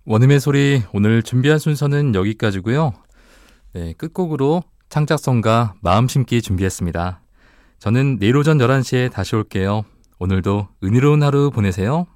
원음의 소리 오늘 준비한 순서는 여기까지고요. 네, 끝곡으로 창작성가 마음 심기 준비했습니다. 저는 내일 오전 11시에 다시 올게요. 오늘도 은혜로운 하루 보내세요.